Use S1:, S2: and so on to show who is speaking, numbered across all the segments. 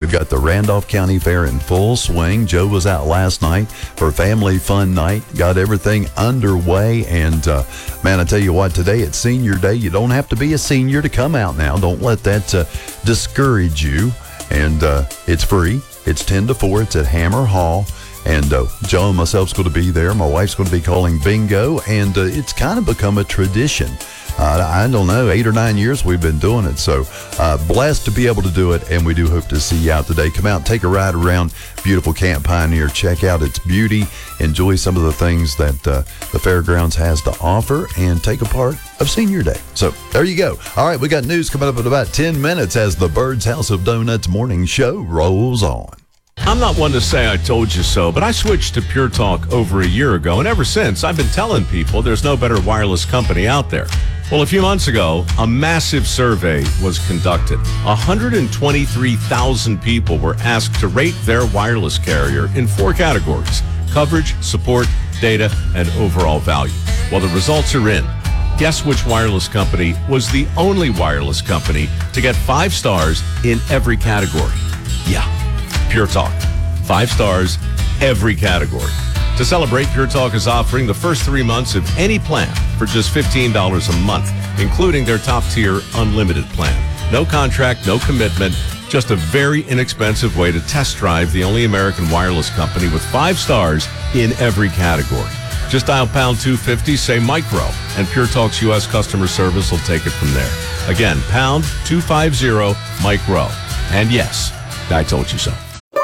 S1: We've got the Randolph County Fair in full swing. Joe was out last night for family fun night, got everything underway, and man, I tell you what, today it's senior day. You don't have to be a senior to come out now. Don't let that discourage you, and it's free. It's 10 to 4. It's at Hammer Hall. And Joe and myself's going to be there. My wife's going to be calling bingo, and it's kind of become a tradition. I don't know, 8 or 9 years we've been doing it. So blessed to be able to do it, and we do hope to see you out today. Come out, take a ride around beautiful Camp Pioneer. Check out its beauty. Enjoy some of the things that the fairgrounds has to offer, and take a part of Senior Day. So there you go. All right, we got news coming up in about 10 minutes as the Bird's House of Donuts morning show rolls on.
S2: I'm not one to say I told you so, but I switched to Pure Talk over a year ago, and ever since, I've been telling people there's no better wireless company out there. Well, a few months ago, a massive survey was conducted. 123,000 people were asked to rate their wireless carrier in 4 categories: coverage, support, data, and overall value. Well, the results are in. Guess which wireless company was the only wireless company to get 5 stars in every category? Yeah. Pure Talk. 5 stars, every category. To celebrate, Pure Talk is offering the first 3 months of any plan for just $15 a month, including their top-tier unlimited plan. No contract, no commitment, just a very inexpensive way to test drive the only American wireless company with 5 stars in every category. Just dial pound 250, say micro, and Pure Talk's U.S. customer service will take it from there. Again, pound 250, micro. And yes, I told you so.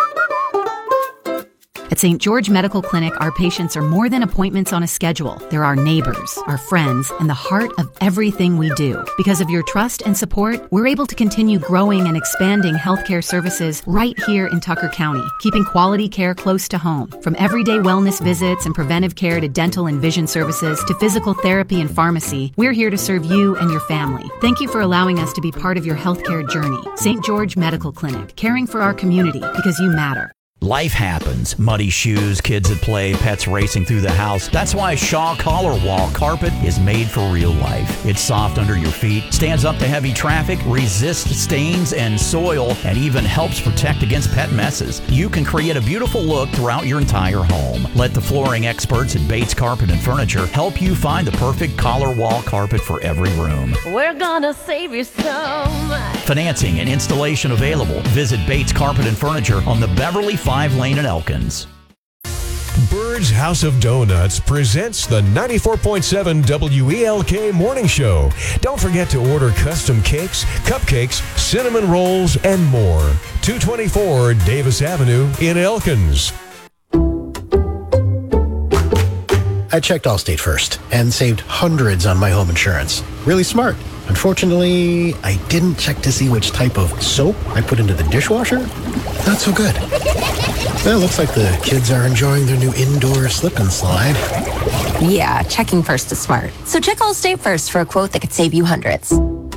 S3: At St. George Medical Clinic, our patients are more than appointments on a schedule. They're our neighbors, our friends, and the heart of everything we do. Because of your trust and support, we're able to continue growing and expanding healthcare services right here in Tucker County, keeping quality care close to home. From everyday wellness visits and preventive care to dental and vision services to physical therapy and pharmacy, we're here to serve you and your family. Thank you for allowing us to be part of your healthcare journey. St. George Medical Clinic, caring for our community because you matter.
S4: Life happens. Muddy shoes, kids at play, pets racing through the house. That's why Shaw Collar Wall Carpet is made for real life. It's soft under your feet, stands up to heavy traffic, resists stains and soil, and even helps protect against pet messes. You can create a beautiful look throughout your entire home. Let the flooring experts at Bates Carpet and Furniture help you find the perfect collar wall carpet for every room.
S5: We're gonna save you so much.
S4: Financing and installation available. Visit Bates Carpet and Furniture on the Beverly 5 Lane in Elkins.
S6: Bird's House of Donuts presents the 94.7 WELK Morning Show. Don't forget to order custom cakes, cupcakes, cinnamon rolls, and more. 224 Davis Avenue in Elkins.
S7: I checked Allstate first and saved hundreds on my home insurance. Really smart. Unfortunately, I didn't check to see which type of soap I put into the dishwasher. Not so good. Well, it looks like the kids are enjoying their new indoor slip and slide.
S8: Yeah, checking first is smart. So check Allstate first for a quote that could save you hundreds.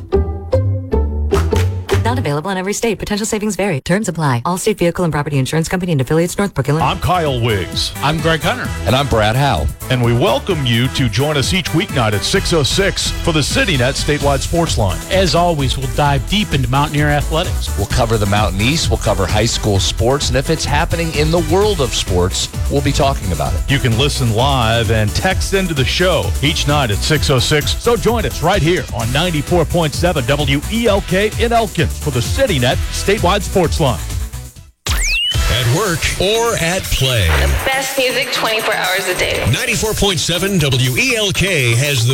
S8: Not available in every state. Potential savings vary. Terms apply. Allstate Vehicle and Property Insurance Company and affiliates, Northbrook, Illinois.
S9: I'm Kyle Wiggs.
S10: I'm Greg Hunter.
S9: And I'm Brad Howell. And we welcome you to join us each weeknight at 6:06 for the CityNet Statewide Sports Line.
S10: As always, we'll dive deep into Mountaineer athletics.
S11: We'll cover the Mountain East. We'll cover high school sports. And if it's happening in the world of sports, we'll be talking about it.
S9: You can listen live and text into the show each night at 6:06. So join us right here on 94.7 WELK in Elkins for the CityNet Statewide Sports Line.
S6: At work or at play.
S12: The best music 24 hours a day.
S6: 94.7 WELK has the